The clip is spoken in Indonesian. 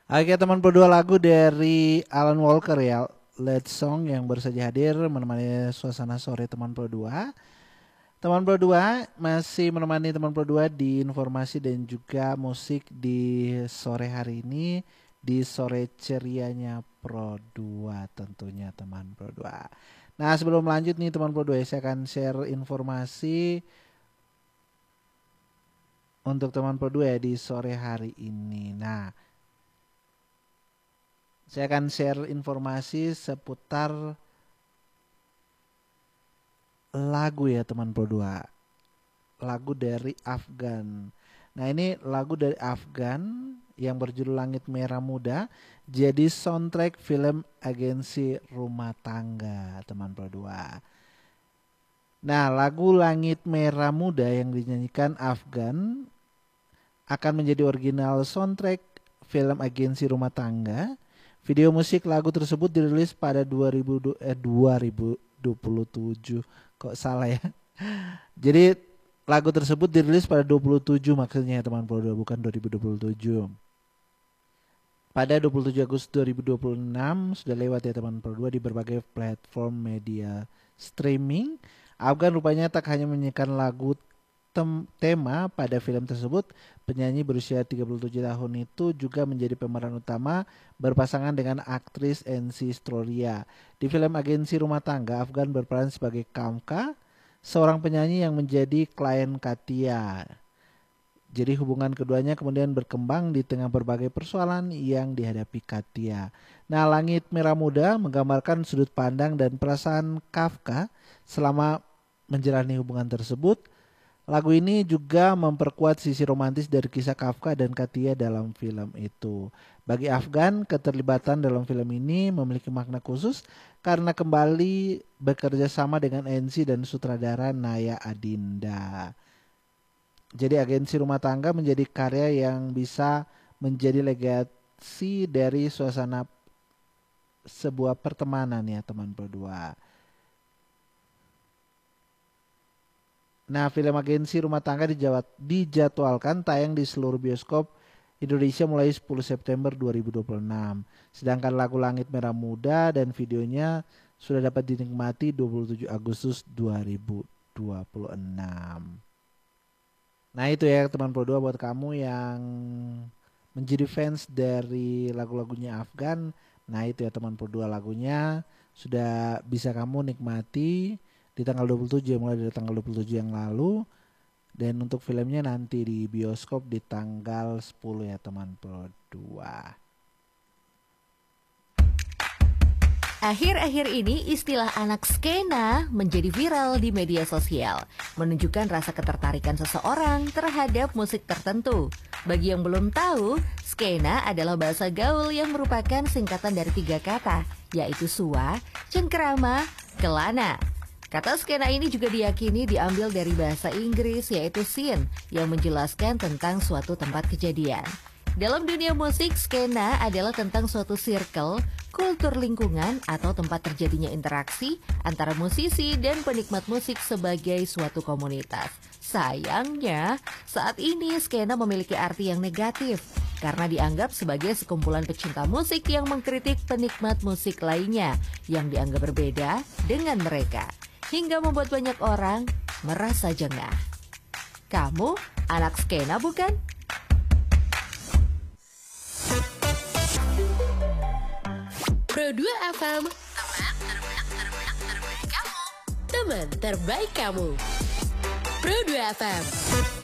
Oke teman berdua, lagu dari Alan Walker ya, Let Song, yang baru saja hadir menemani suasana sore teman berdua. Teman berdua masih menemani teman berdua di informasi dan juga musik di sore hari ini, di sore cerianya Pro 2 tentunya teman berdua. Nah sebelum lanjut nih teman berdua, saya akan share informasi untuk teman berdua ya di sore hari ini. Nah, saya akan share informasi seputar lagu ya teman berdua. Lagu dari Afgan. Nah ini lagu dari Afgan yang berjudul Langit Merah Muda, jadi soundtrack film Agensi Rumah Tangga teman berdua. Nah lagu Langit Merah Muda yang dinyanyikan Afgan akan menjadi original soundtrack film Agensi Rumah Tangga. Video musik lagu tersebut dirilis pada 2027. Kok salah ya? Jadi lagu tersebut dirilis pada 27 maksudnya ya teman berdua, bukan 2027. Pada 27 Agustus 2026 sudah lewat ya teman berdua di berbagai platform media streaming. Afgan rupanya tak hanya menyanyikan lagu tema pada film tersebut, penyanyi berusia 37 tahun itu juga menjadi pemeran utama berpasangan dengan aktris NC Storia. Di film Agensi Rumah Tangga, Afgan berperan sebagai Kamka, seorang penyanyi yang menjadi klien Katia. Jadi hubungan keduanya kemudian berkembang di tengah berbagai persoalan yang dihadapi Katia. Nah, Langit Merah Muda menggambarkan sudut pandang dan perasaan Kafka selama menjalani hubungan tersebut. Lagu ini juga memperkuat sisi romantis dari kisah Kafka dan Katia dalam film itu. Bagi Afgan, keterlibatan dalam film ini memiliki makna khusus karena kembali bekerja sama dengan NC dan sutradara Naya Adinda. Jadi Agensi Rumah Tangga menjadi karya yang bisa menjadi legasi dari suasana sebuah pertemanan ya teman berdua. Nah, film Agensi Rumah Tangga dijadwalkan tayang di seluruh bioskop Indonesia mulai 10 September 2026. Sedangkan lagu Langit Merah Muda dan videonya sudah dapat dinikmati 27 Agustus 2026. Nah itu ya teman berdua, buat kamu yang menjadi fans dari lagu-lagunya Afgan. Nah itu ya teman berdua, lagunya sudah bisa kamu nikmati di tanggal 27 ya, mulai dari tanggal 27 yang lalu. Dan untuk filmnya nanti di bioskop di tanggal 10 ya teman berdua. Akhir-akhir ini istilah anak skena menjadi viral di media sosial, menunjukkan rasa ketertarikan seseorang terhadap musik tertentu. Bagi yang belum tahu, skena adalah bahasa gaul yang merupakan singkatan dari 3 kata, yaitu sua, cengkerama, kelana. Kata skena ini juga diyakini diambil dari bahasa Inggris yaitu scene yang menjelaskan tentang suatu tempat kejadian. Dalam dunia musik, skena adalah tentang suatu circle, kultur lingkungan atau tempat terjadinya interaksi antara musisi dan penikmat musik sebagai suatu komunitas. Sayangnya, saat ini skena memiliki arti yang negatif karena dianggap sebagai sekumpulan pecinta musik yang mengkritik penikmat musik lainnya yang dianggap berbeda dengan mereka, hingga membuat banyak orang merasa jengah. Kamu anak skena bukan? Pro 2 FM, teman terbaik kamu. Pro 2 FM.